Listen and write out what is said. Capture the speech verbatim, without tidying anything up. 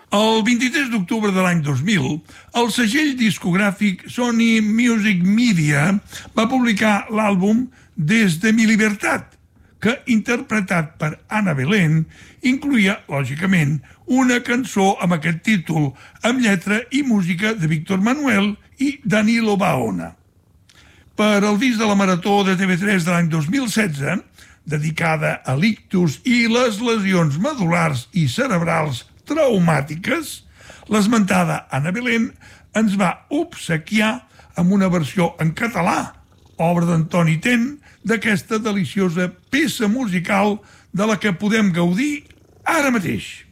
El vint-i-tres d'octubre de l'any dos mil, el segell discogràfic Sony Music Media va publicar l'àlbum Des de mi libertad, que, interpretat per Ana Belén, incluïa, lògicament, una cançó amb aquest títol, amb lletra i música de Víctor Manuel i Danilo Baona. Per al disc de la Marató de T V tres de l'any dos mil setze, dedicada a l'ictus i les lesions medul·lars i cerebrals traumàtiques, l'esmentada Ana Belén ens va obsequiar amb una versió en català, obra d'Antoni Ten, d'aquesta deliciosa peça musical de la que podem gaudir ara mateix.